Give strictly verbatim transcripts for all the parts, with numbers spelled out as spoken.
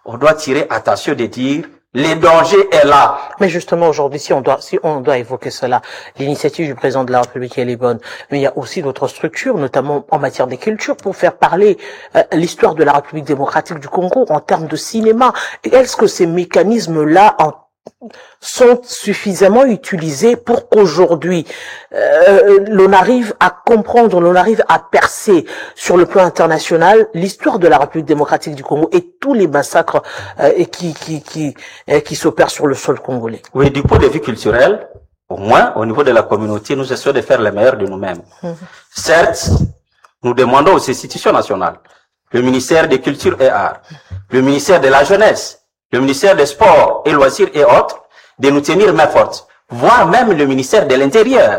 on doit tirer attention de dire le danger est là. Mais justement, aujourd'hui, si on doit, si on doit évoquer cela, l'initiative du président de la République, elle est bonne. Mais il y a aussi d'autres structures, notamment en matière de culture, pour faire parler euh, l'histoire de la République démocratique du Congo en termes de cinéma. Est-ce que ces mécanismes-là en sont suffisamment utilisés pour qu'aujourd'hui euh, l'on arrive à comprendre, l'on arrive à percer sur le plan international l'histoire de la République démocratique du Congo et tous les massacres euh, qui qui qui euh, qui s'opèrent sur le sol congolais. Oui, du point de vue culturel, au moins au niveau de la communauté, nous essayons de faire le meilleur de nous-mêmes. Mmh. Certes, nous demandons aux institutions nationales, le ministère de Culture et Arts, le ministère de la Jeunesse, le ministère des Sports et Loisirs et autres, de nous tenir main forte, voire même le ministère de l'Intérieur.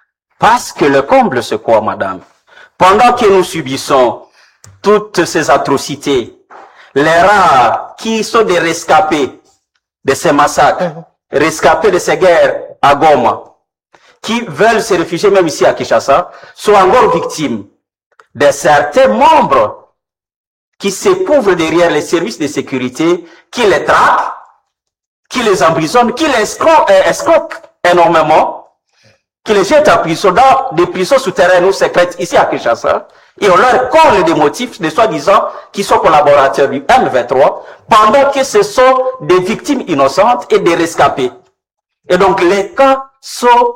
Parce que le comble, c'est quoi, madame? Pendant que nous subissons toutes ces atrocités, les rares qui sont des rescapés de ces massacres, mmh. rescapés de ces guerres à Goma, qui veulent se réfugier même ici à Kinshasa, sont encore victimes de certains membres qui s'épouvrent derrière les services de sécurité, qui les traquent, qui les emprisonnent, qui les escroquent énormément, qui les jettent en prison dans des prisons souterraines ou secrètes ici à Kinshasa, et on leur colle des motifs de soi-disant qui sont collaborateurs du M vingt-trois, pendant que ce sont des victimes innocentes et des rescapés. Et donc les cas sont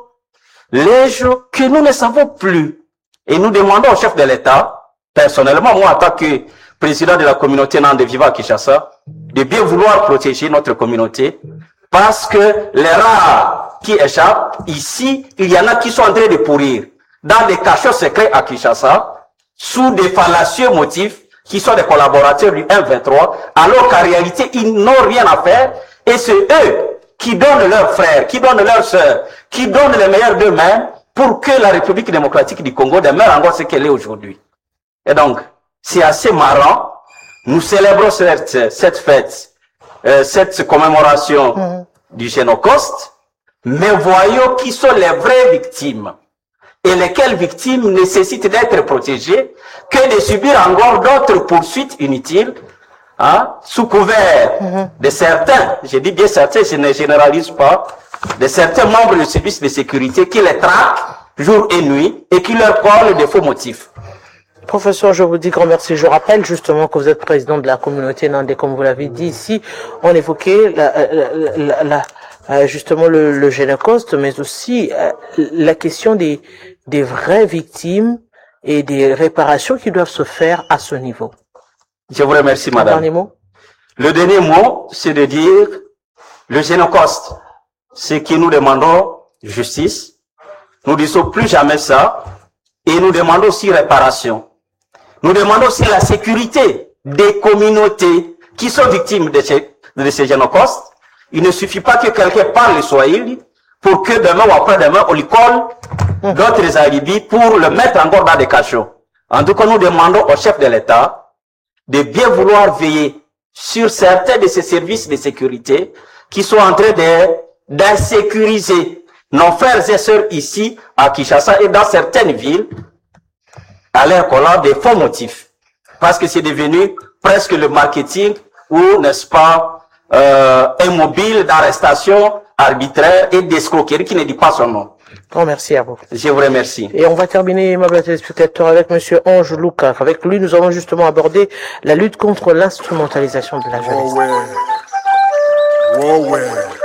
légers que nous ne savons plus. Et nous demandons au chef de l'État, personnellement, moi en tant que président de la communauté Nande vivant à Kinshasa, de bien vouloir protéger notre communauté, parce que les rares qui échappent, ici, il y en a qui sont en train de pourrir dans des cachots secrets à Kinshasa, sous des fallacieux motifs, qui sont des collaborateurs du M vingt-trois, alors qu'en réalité, ils n'ont rien à faire, et c'est eux qui donnent leurs frères, qui donnent leurs sœurs, qui donnent les meilleurs d'eux-mêmes, pour que la République démocratique du Congo demeure encore ce qu'elle est aujourd'hui. Et donc, c'est assez marrant. Nous célébrons cette, cette fête, euh, cette commémoration mmh. du Génocauste, mais voyons qui sont les vraies victimes et lesquelles victimes nécessitent d'être protégées que de subir encore d'autres poursuites inutiles, hein, sous couvert mmh. de certains, je dis bien certains, je ne généralise pas, de certains membres du service de sécurité qui les traquent jour et nuit et qui leur collent de faux motifs. Professeur, je vous dis grand merci. Je rappelle justement que vous êtes président de la communauté Nandé, comme vous l'avez dit ici. On évoquait la, la, la, la, justement le, le Génocauste, mais aussi la question des, des vraies victimes et des réparations qui doivent se faire à ce niveau. Je vous remercie, madame. Un dernier mot? Le dernier mot, c'est de dire le Génocauste. C'est que nous demandons justice. Nous disons plus jamais ça. Et nous demandons aussi réparation. Nous demandons aussi la sécurité des communautés qui sont victimes de ces, de ces génocaustes. Il ne suffit pas que quelqu'un parle le Swahili pour que demain ou après-demain, on lui colle d'autres alibis pour le mettre encore dans des cachots. En tout cas, nous demandons au chef de l'État de bien vouloir veiller sur certains de ces services de sécurité qui sont en train d'insécuriser nos frères et sœurs ici à Kinshasa et dans certaines villes, à leur collant des faux motifs. Parce que c'est devenu presque le marketing ou, n'est-ce pas, euh, un mobile d'arrestation arbitraire et d'escroquerie qui ne dit pas son nom. Grand merci à vous. Je vous remercie. Et on va terminer, aimable téléspectateur, avec monsieur Ange Luka. Avec lui, nous allons justement aborder la lutte contre l'instrumentalisation de la jeunesse. Oh ouais. Oh ouais.